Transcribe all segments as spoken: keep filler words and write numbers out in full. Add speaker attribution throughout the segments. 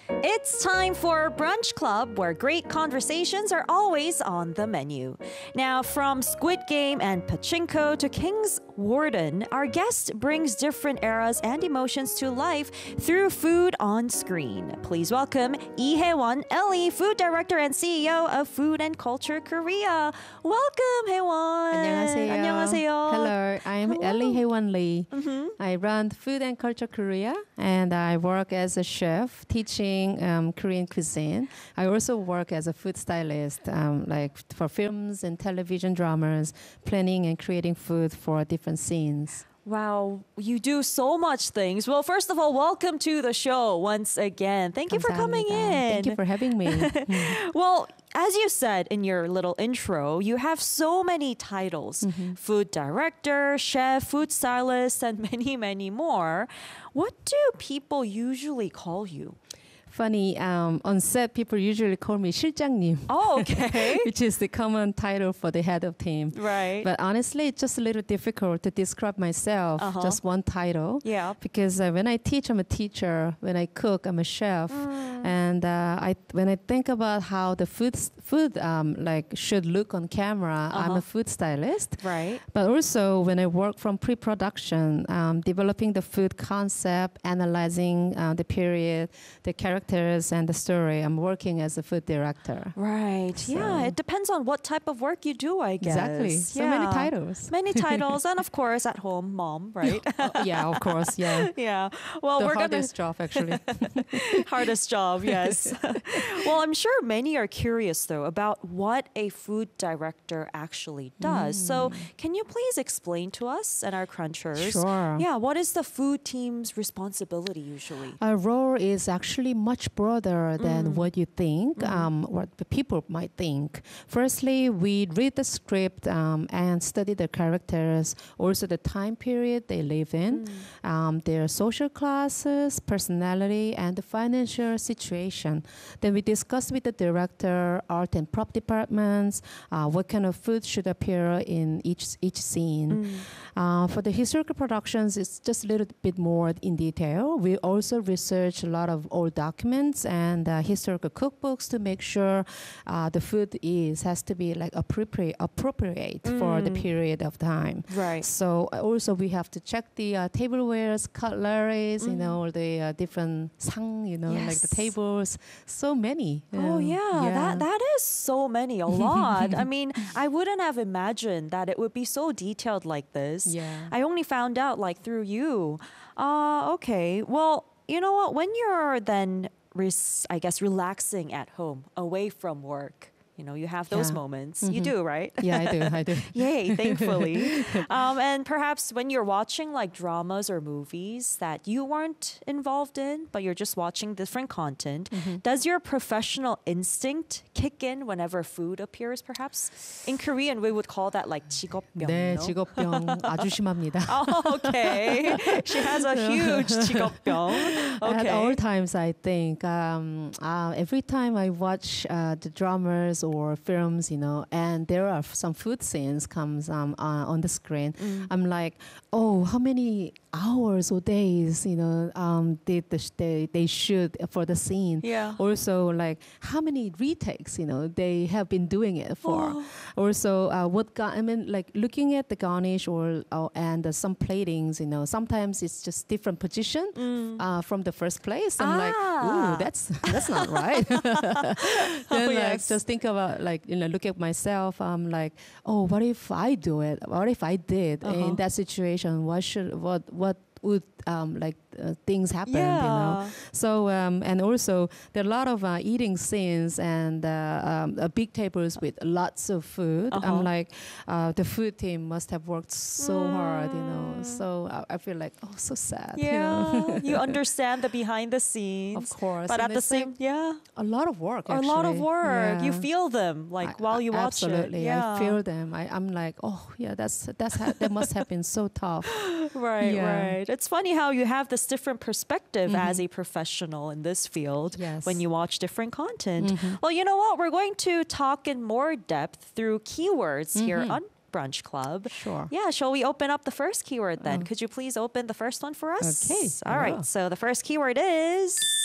Speaker 1: It's time for Brunch Club, where great conversations are always on the menu. Now, from Squid Game and Pachinko to King's Warden, our guest brings different eras and emotions to life through food on screen. Please welcome Lee Hae-won Ellie, Food Director and C E O of Food and Culture Korea. Welcome, Hae-won.
Speaker 2: 안녕하세요.
Speaker 1: 안녕하세요.
Speaker 2: Hello, I'm
Speaker 1: Hello.
Speaker 2: Ellie Hae-won Lee.
Speaker 1: Mm-hmm.
Speaker 2: I run Food and Culture Korea, and I work as a chef teaching um, Korean cuisine. I also work as a food stylist, um, like for films and television dramas, planning and creating food for different scenes.
Speaker 1: Wow, you do so much things. Well, first of all, welcome to the show once again. Thank you for coming
Speaker 2: 감사합니다.
Speaker 1: in.
Speaker 2: Thank you for having me.
Speaker 1: Well, as you said in your little intro, you have so many titles.
Speaker 2: Mm-hmm.
Speaker 1: Food director, chef, food stylist, and many, many more. What do people usually call you?
Speaker 2: Funny, um, on set, people usually call me 실장님.
Speaker 1: Oh, okay.
Speaker 2: Which is the common title for the head of team.
Speaker 1: Right.
Speaker 2: But honestly, it's just a little difficult to describe myself,
Speaker 1: Uh-huh.
Speaker 2: just one title.
Speaker 1: Yeah.
Speaker 2: Because uh, when I teach, I'm a teacher. When I cook, I'm a chef.
Speaker 1: Mm.
Speaker 2: And uh, I, when I think about how the food, food um, like should look on camera, I'm
Speaker 1: Uh-huh.
Speaker 2: a food stylist.
Speaker 1: Right.
Speaker 2: But also when I work from pre-production, um, developing the food concept, analyzing uh, the period, the characters, and the story, I'm working as a food director.
Speaker 1: Right.
Speaker 2: So-
Speaker 1: Yeah. It depends on what type of work you do, I guess.
Speaker 2: Exactly. So many
Speaker 1: Yeah.
Speaker 2: titles.
Speaker 1: Many titles. And of course, at home, mom, right?
Speaker 2: Oh, yeah, of course. Yeah.
Speaker 1: Yeah. Well,
Speaker 2: the
Speaker 1: we're
Speaker 2: hardest job, actually.
Speaker 1: gonna hardest job, yes. Well, I'm sure many are curious though about what a food director actually does. So, can you please explain to us and our crunchers?
Speaker 2: Sure.
Speaker 1: Yeah, what is the food team's responsibility usually?
Speaker 2: Our role is actually much broader than what you think, um, what the people might think. Firstly, we read the script um, and study the characters, also the time period they live in, um, their social classes, personality, and the financial situation. Then we discuss with the director, art and prop departments, uh, what kind of food should appear in each each scene. Uh, for the historical productions, it's just a little bit more in detail. We also research a lot of old documents and uh, historical cookbooks to make sure uh, the food is has to be like appropriate appropriate for the period of time.
Speaker 1: Right.
Speaker 2: So uh, also we have to check the uh, tablewares, cutleries, you know, the uh, different sang, you know, like the
Speaker 1: Yes.
Speaker 2: tables. So many.
Speaker 1: Oh
Speaker 2: um,
Speaker 1: yeah, that that is so many, a lot. I mean, I wouldn't have imagined that it would be so detailed like this.
Speaker 2: Yeah.
Speaker 1: I only found out like through you. Uh okay. Well, you know what? When you're then res- I guess relaxing at home, away from work, you know, you have those
Speaker 2: Yeah.
Speaker 1: moments. You do, right?
Speaker 2: Yeah, I do. I do.
Speaker 1: Yay, thankfully. um, and perhaps when you're watching like dramas or movies that you weren't involved in, but you're just watching different content, does your professional instinct kick in whenever food appears, perhaps? In Korean, we would call that like 직업병.
Speaker 2: 네,
Speaker 1: no?
Speaker 2: 직업병 아주 심합니다.
Speaker 1: Oh, okay. She has a huge 직업병.
Speaker 2: At all
Speaker 1: Okay.
Speaker 2: times, I think um, uh, every time I watch uh, the dramas or films, you know, and there are some food scenes comes um, uh, on the screen, I'm like, oh, how many hours or days, you know, um, did the sh- they they shoot for the scene?
Speaker 1: Yeah.
Speaker 2: Also, like how many retakes, you know, they have been doing it for.
Speaker 1: Oh.
Speaker 2: Also, uh, what ga- I mean, like looking at the garnish or uh, and uh, some platings, you know, sometimes it's just different position uh, from the first place. I'm like,
Speaker 1: Ah.
Speaker 2: ooh, that's that's not right. then
Speaker 1: Oh,
Speaker 2: like
Speaker 1: yes.
Speaker 2: just think about like you know, look at myself. I'm like, oh, what if I do it? What if I did
Speaker 1: Uh-huh.
Speaker 2: in that situation? What should what what would um, like uh, things happen? You know.
Speaker 1: Yeah.
Speaker 2: So um, and also there are a lot of uh, eating scenes and uh, um, uh, big tables with lots of food.
Speaker 1: Uh-huh.
Speaker 2: I'm like, uh, the food team must have worked so hard, you know.
Speaker 1: Mm.
Speaker 2: So I, I feel like, oh, so sad. you
Speaker 1: Yeah,
Speaker 2: know.
Speaker 1: you understand the behind the scenes.
Speaker 2: Of course,
Speaker 1: But
Speaker 2: and
Speaker 1: at the
Speaker 2: it's
Speaker 1: same,
Speaker 2: like
Speaker 1: yeah,
Speaker 2: a lot of work.
Speaker 1: a lot of
Speaker 2: actually.
Speaker 1: work. You
Speaker 2: Yeah.
Speaker 1: feel them like
Speaker 2: I-
Speaker 1: while
Speaker 2: I-
Speaker 1: you watch
Speaker 2: absolutely,
Speaker 1: it. Yeah.
Speaker 2: I feel them. I, I'm like, oh yeah, that's that's ha- that must have been so tough.
Speaker 1: Right,
Speaker 2: Yeah.
Speaker 1: right. It's funny how you have this different perspective as a professional in this field
Speaker 2: Yes.
Speaker 1: when you watch different content. Well, you know what? We're going to talk in more depth through keywords here on Brunch Club.
Speaker 2: Sure.
Speaker 1: Yeah, shall we open up the first keyword then? Could you please open the first one for us?
Speaker 2: Okay,
Speaker 1: All right.
Speaker 2: yeah.
Speaker 1: So the first keyword is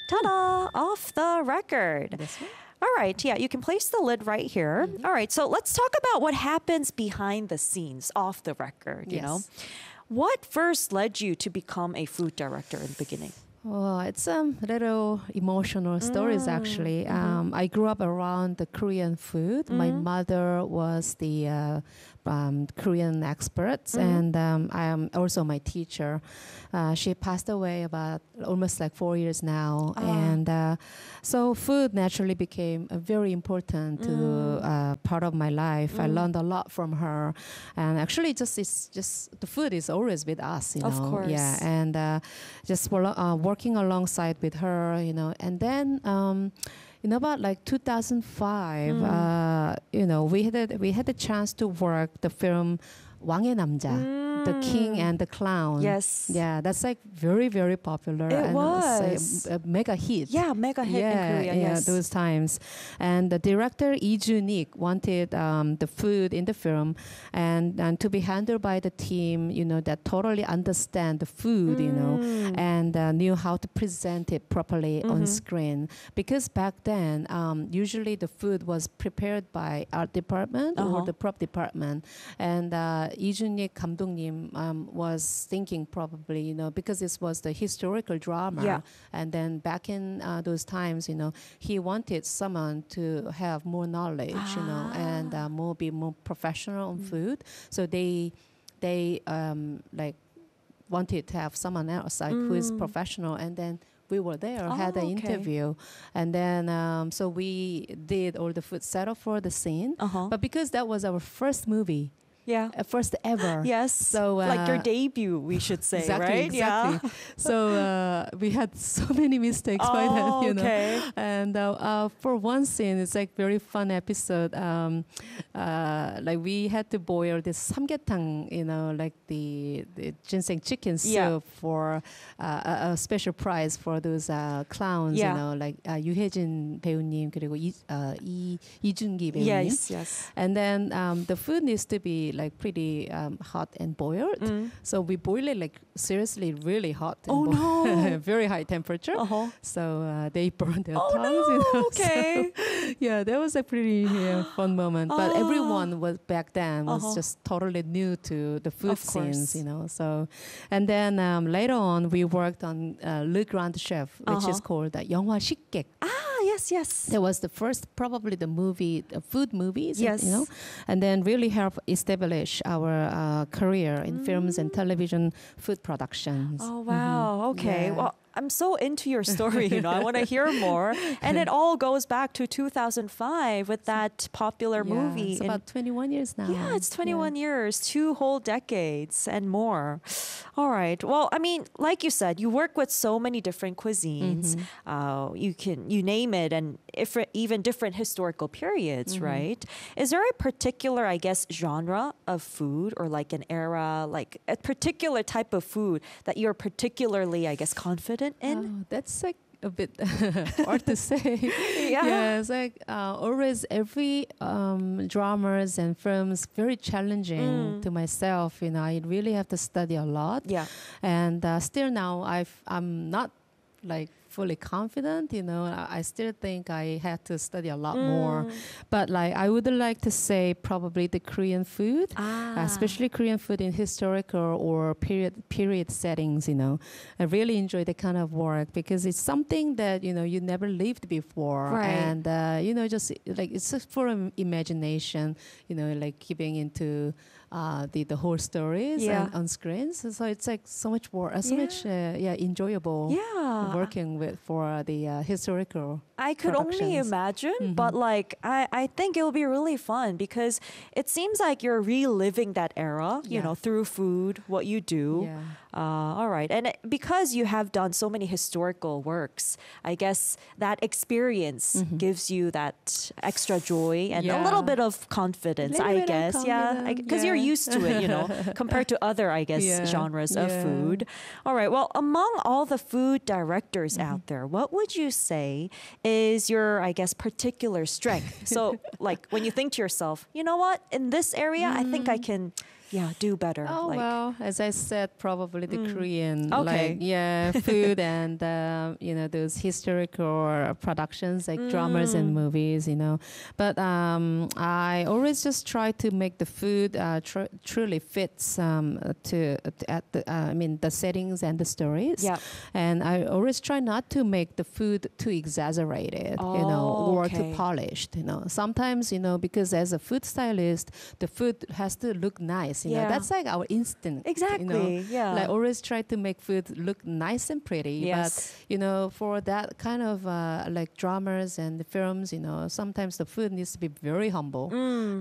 Speaker 1: Ta-da! Off the record.
Speaker 2: This one?
Speaker 1: All right, yeah, you can place the lid right here. Mm-hmm. All right, so let's talk about what happens behind the scenes, off the record, you
Speaker 2: Yes.
Speaker 1: know. What first led you to become a food director in the beginning?
Speaker 2: Well, it's a um, little emotional stories actually.
Speaker 1: Mm-hmm.
Speaker 2: Um, I grew up around the Korean food. Mm-hmm. My mother was the uh, um, Korean expert, mm-hmm. and um, I am also my teacher. Uh, she passed away about almost like four years now, ah. and uh, so food naturally became a very important to, mm. uh, part of my life. Mm. I learned a lot from her, and actually, just it's just the food is always with us, you know.
Speaker 1: Of course,
Speaker 2: yeah, and uh, just uh, working alongside with her, you know, and then. Um, In about like two thousand five, mm. uh, you know, we had a, we had the chance to work the film 왕의 남자, mm. The King and the Clown.
Speaker 1: Yes.
Speaker 2: Yeah, that's like very, very popular.
Speaker 1: It
Speaker 2: and
Speaker 1: was.
Speaker 2: A, a mega hit.
Speaker 1: Yeah, mega hit
Speaker 2: yeah,
Speaker 1: in Korea,
Speaker 2: yeah,
Speaker 1: yes.
Speaker 2: those times. And the director, Lee Joo-nik, wanted um, the food in the film and, and to be handled by the team, you know, that totally understand the food, mm. you know, and uh, knew how to present it properly mm-hmm. on screen. Because back then, um, usually the food was prepared by art department uh-huh. or the prop department. And uh, Lee Joo-nik 감독님 um, was thinking probably, you know, because this was the historical drama.
Speaker 1: Yeah.
Speaker 2: And then back in uh, those times, you know, he wanted someone to have more knowledge, ah. you know, and uh, more be more professional on mm. food. So they, they um, like wanted to have someone else like mm. who is professional, and then we were there, oh, had an
Speaker 1: okay.
Speaker 2: interview, and then um, so we did all the food setup for the scene. Uh-huh. But because that was our first movie.
Speaker 1: Yeah.
Speaker 2: Uh, first ever.
Speaker 1: Yes.
Speaker 2: So uh,
Speaker 1: like your debut, we should say,
Speaker 2: exactly,
Speaker 1: right?
Speaker 2: Exactly.
Speaker 1: Yeah.
Speaker 2: So uh, we had so many mistakes
Speaker 1: oh,
Speaker 2: by then, you know.
Speaker 1: Okay.
Speaker 2: And uh, uh, for one scene, it's like very fun episode. Um, uh, like we had to boil this samgyetang, you know, like the, the ginseng chicken soup
Speaker 1: yeah.
Speaker 2: for uh, a, a special prize for those uh, clowns,
Speaker 1: yeah.
Speaker 2: you know, like uh, 유혜진 배우님 그리고 이, uh, 이, 이준기 배우님.
Speaker 1: Yes, yes.
Speaker 2: And then um, the food needs to be like pretty um, hot and boiled. Mm. So we boil it like seriously really hot. And
Speaker 1: oh no!
Speaker 2: Very high temperature.
Speaker 1: Uh-huh.
Speaker 2: So uh, they burned their
Speaker 1: oh,
Speaker 2: tongues.
Speaker 1: No.
Speaker 2: You know?
Speaker 1: Okay.
Speaker 2: So, yeah, that was a pretty yeah, fun moment. But
Speaker 1: uh,
Speaker 2: everyone was back then was
Speaker 1: uh-huh.
Speaker 2: just totally new to the food
Speaker 1: of
Speaker 2: scenes,
Speaker 1: course.
Speaker 2: you know. So, and then um, later on we worked on uh, Le Grand Chef, which
Speaker 1: uh-huh.
Speaker 2: is called uh, 영화 식객.
Speaker 1: Ah, yes, yes.
Speaker 2: That was the first, probably the movie, the food movies,
Speaker 1: yes.
Speaker 2: you know, and then really helped establish our uh, career in mm. films and television food productions.
Speaker 1: Oh, wow. Mm-hmm. Okay.
Speaker 2: Yeah.
Speaker 1: Well, I'm so into your story, you know, I want to hear more. And it all goes back to two thousand five with that popular
Speaker 2: yeah,
Speaker 1: movie.
Speaker 2: It's about twenty-one years now.
Speaker 1: Yeah, it's twenty-one
Speaker 2: yeah.
Speaker 1: years, two whole decades and more. All right. Well, I mean, like you said, you work with so many different cuisines. Mm-hmm. Uh, you can, you name it, and if even different historical periods, mm-hmm. right? Is there a particular, I guess, genre of food or like an era, like a particular type of food that you're particularly, I guess, confident in?
Speaker 2: Oh, that's like a bit hard to say.
Speaker 1: Yeah.
Speaker 2: yeah, it's like uh, always every um, dramas and films very challenging mm. to myself. You know, I really have to study a lot.
Speaker 1: Yeah,
Speaker 2: and uh, still now I've, I'm not like fully confident, you know. I, I still think I had to study a lot mm. more. But like I would like to say probably the Korean food,
Speaker 1: ah.
Speaker 2: uh, especially Korean food in historical or period period settings, you know. I really enjoy that kind of work because it's something that, you know, you never lived before.
Speaker 1: Right.
Speaker 2: And, uh, you know, just like it's just for um, imagination, you know, like keeping into uh, the, the whole stories
Speaker 1: yeah.
Speaker 2: on, on screens. So, so it's like so much more, uh, so
Speaker 1: yeah.
Speaker 2: much, uh, yeah, enjoyable.
Speaker 1: Yeah.
Speaker 2: Working with for the uh, historical
Speaker 1: I could only imagine, mm-hmm. but like I, I think it'll be really fun because it seems like you're reliving that era, you
Speaker 2: yeah.
Speaker 1: know, through food, what you do.
Speaker 2: Yeah.
Speaker 1: Uh, all right. And it, because you have done so many historical works, I guess that experience mm-hmm. gives you that extra joy and
Speaker 2: yeah.
Speaker 1: a little bit of confidence, I guess. Yeah. Because yeah. you're used to it, you know, compared to other, I guess, yeah. genres yeah. of food. All right. Well, among all the food directors mm-hmm. out there, what would you say is your, I guess, particular strength? So like when you think to yourself, you know what, in this area, mm. I think I can yeah, do better?
Speaker 2: Oh
Speaker 1: like,
Speaker 2: well, as I said, probably the Korean,
Speaker 1: Okay.
Speaker 2: like yeah, food and uh, you know those historical productions like dramas and movies, you know. But um, I always just try to make the food uh, tr- truly fits um, to, to at the uh, I mean the settings and the stories.
Speaker 1: Yeah.
Speaker 2: And I always try not to make the food too exaggerated, you know,
Speaker 1: Oh,
Speaker 2: or
Speaker 1: okay.
Speaker 2: too polished. You know, sometimes you know because as a food stylist, the food has to look nice. You
Speaker 1: Yeah.
Speaker 2: know, that's like our instinct.
Speaker 1: Exactly.
Speaker 2: You know?
Speaker 1: Yeah.
Speaker 2: Like always try to make food look nice and pretty.
Speaker 1: Yes.
Speaker 2: But you know, for that kind of uh, like dramas and the films, you know, sometimes the food needs to be very humble.